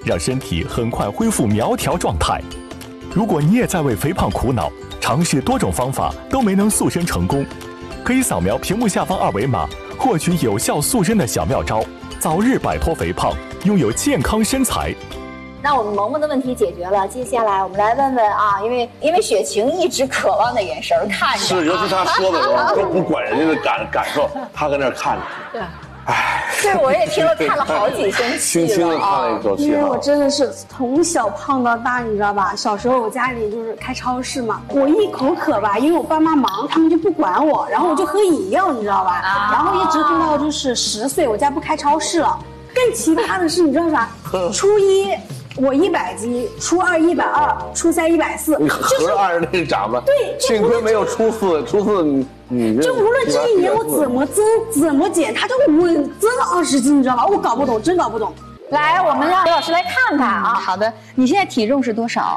让身体很快恢复苗条状态。如果你也在为肥胖苦恼，尝试多种方法都没能塑身成功，可以扫描屏幕下方二维码，获取有效塑身的小妙招，早日摆脱肥胖，拥有健康身材。 那我们萌萌的问题解决了，接下来我们来问问啊，因为雪晴一直渴望的眼神看着， 是，尤其他说的时候都不管人家的感受，他搁那看着。 对，哎，对，我也听了看了好几声气轻轻的叹了一口气。 因为我真的是从小胖到大，你知道吧？小时候我家里就是开超市嘛，我一口渴吧，因为我爸妈忙，他们就不管我，然后我就喝饮料，你知道吧？然后一直喝到就是10岁，我家不开超市了。更奇葩的是，你知道啥？初一我100斤，初二120，初三140， 你合着那个长得， 对， 幸亏没有初四你就无论这一年我怎么增怎么减，它就稳增了20斤，你知道吧？我搞不懂，真搞不懂。 来，我们让刘老师来看看啊。 好的，你现在体重是多少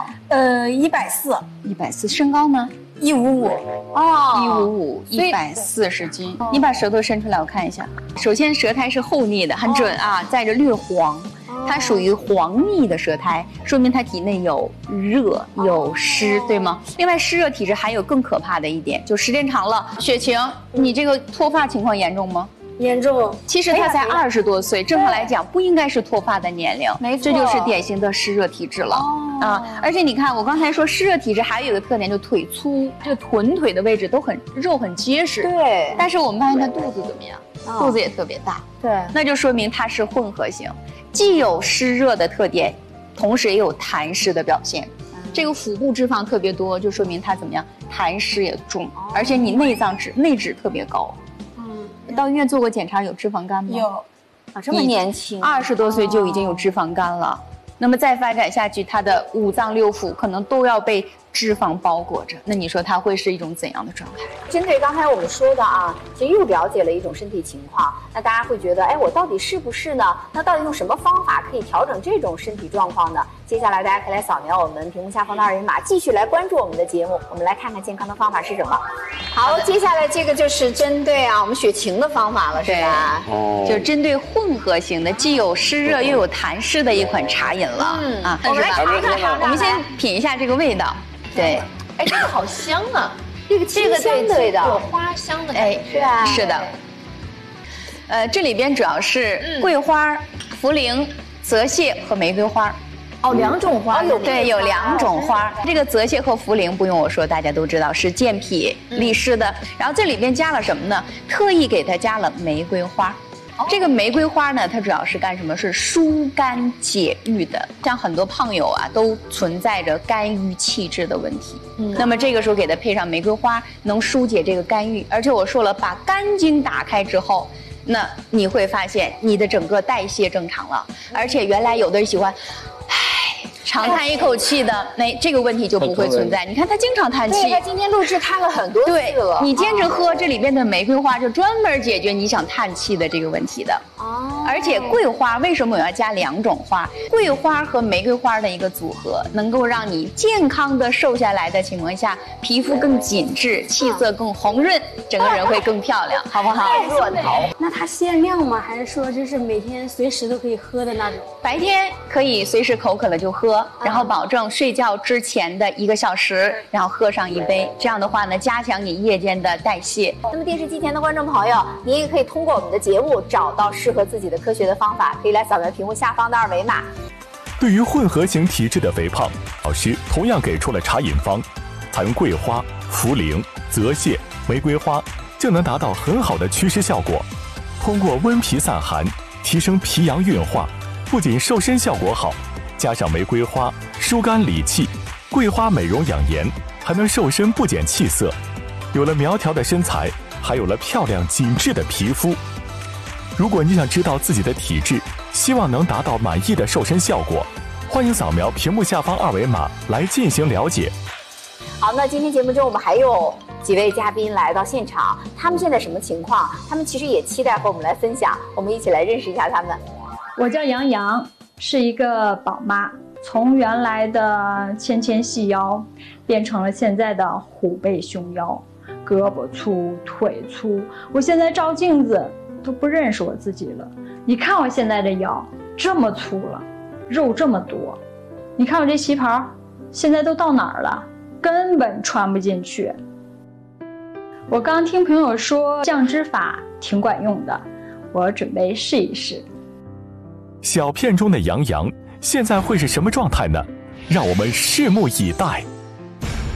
？140， 身高呢 ？155。 哦，155，140斤。你把舌头伸出来，我看一下。首先，舌苔是厚腻的，很准啊，带着略黄。它属于黄腻的舌苔，说明它体内有热有湿，对吗？另外，湿热体质还有更可怕的一点，就时间长了，雪晴，你这个脱发情况严重吗？ 严重。 其实他才20多岁，正常来讲不应该是脱发的年龄， 没错， 这就是典型的湿热体质了而且你看，我刚才说湿热体质还有一个特点，就腿粗，这个臀腿的位置都很肉很结实。 对， 但是我们发现他肚子怎么样？肚子也特别大。 对， 那就说明它是混合型，既有湿热的特点，同时也有痰湿的表现。这个腹部脂肪特别多，就说明它怎么样？痰湿也重，而且你内脂特别高。到医院做过检查，有脂肪肝吗？ 有。 啊，这么年轻 ，20多岁就已经有脂肪肝了。那么再发展下去，他的5脏6腑可能都要被脂肪包裹着。那你说他会是一种怎样的状态？ 针对刚才我们说的啊，其实又了解了一种身体情况。那大家会觉得，哎，我到底是不是呢？那到底用什么方法可以调整这种身体状况呢？接下来大家可以来扫描我们屏幕下方的二维码，继续来关注我们的节目。我们来看看健康的方法是什么。好，接下来这个就是针对啊我们雪晴的方法了，是吧？ 就针对混合型的，既有湿热又有痰湿的一款茶饮了。 我们来尝尝。 我们先品一下这个味道。对， 哎，这个好香啊！ 这个对味道， 有花香的感觉。 是吧？ 是的。这里边主要是桂花、茯苓、泽泻和玫瑰花。 哦，2种花。 对，有2种花。这个泽泻和茯苓不用我说，大家都知道是健脾利湿的。然后这里边加了什么呢？特意给它加了玫瑰花。这个玫瑰花呢，它主要是干什么？是疏肝解郁的。像很多胖友啊，都存在着肝郁气滞的问题。那么这个时候给它配上玫瑰花，能疏解这个肝郁。而且我说了，把肝经打开之后，那你会发现你的整个代谢正常了。而且原来有的人喜欢，长叹一口气的，这个问题就不会存在。你看他经常叹气， 对，他今天录制看了很多次了。 你坚持喝这里边的玫瑰花，就专门解决你想叹气的这个问题的。而且桂花为什么我要加2种花？桂花和玫瑰花的一个组合，能够让你健康的瘦下来的情况下，皮肤更紧致，气色更红润，整个人会更漂亮，好不好？ 若桃。 那它限量吗？还是说就是每天随时都可以喝的那种？ 白天可以随时口渴了就喝，然后保证睡觉之前的1个小时，然后喝上1杯。这样的话呢，加强你夜间的代谢。 那么电视机前的观众朋友，您也可以通过我们的节目找到适合自己的科学的方法，可以来扫描屏幕下方的二维码。 对于混合型体质的肥胖，老师同样给出了茶饮方，采用桂花、茯苓、泽泻、玫瑰花，就能达到很好的祛湿效果。通过温脾散寒，提升脾阳运化，不仅瘦身效果好，加上玫瑰花疏肝理气，桂花美容养颜，还能瘦身不减气色。有了苗条的身材，还有了漂亮紧致的皮肤。如果你想知道自己的体质，希望能达到满意的瘦身效果，欢迎扫描屏幕下方二维码来进行了解。 好，那今天节目中我们还有几位嘉宾来到现场，他们现在什么情况？他们其实也期待和我们来分享，我们一起来认识一下他们。 我叫杨洋，是一个宝妈，从原来的纤纤细腰变成了现在的虎背熊腰，胳膊粗腿粗，我现在照镜子都不认识我自己了。你看我现在的腰这么粗了， 肉这么多，你看我这旗袍现在都到哪儿了，根本穿不进去。我刚听朋友说酱汁法挺管用的，我准备试一试。 小片中的杨洋现在会是什么状态呢？让我们拭目以待。